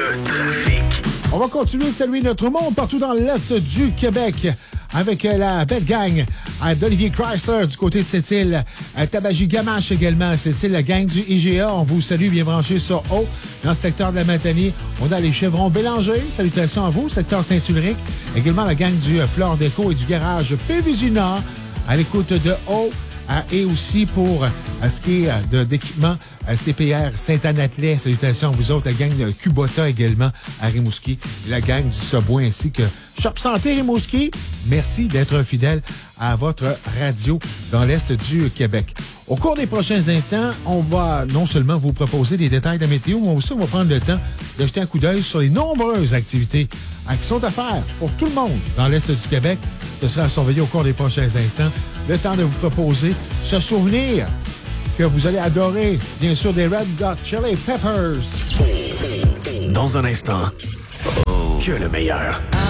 Le trafic. On va continuer de saluer notre monde partout dans l'Est du Québec avec la belle gang d'Olivier Chrysler du côté de Sept-Îles, Tabagie Gamache également à Sept-Îles, la gang du IGA. On vous salue, bien branché sur O dans le secteur de la Matanie. On a les Chevrons Bélanger. Salutations à vous, secteur Saint-Ulric. Également la gang du Flore Déco et du garage PVG Nord à l'écoute de O. Et aussi pour ce qui est d'équipement CPR Saint-Anne-Atlet. Salutations à vous autres, la gang de Kubota également à Rimouski, la gang du Subway ainsi que Shop Santé Rimouski. Merci d'être fidèle à votre radio dans l'Est du Québec. Au cours des prochains instants, on va non seulement vous proposer des détails de la météo, mais aussi on va prendre le temps de jeter un coup d'œil sur les nombreuses activités qui sont à faire pour tout le monde dans l'Est du Québec. Ce sera à surveiller au cours des prochains instants. Le temps de vous proposer ce souvenir que vous allez adorer, bien sûr, des Red Hot Chili Peppers. Dans un instant, que le meilleur.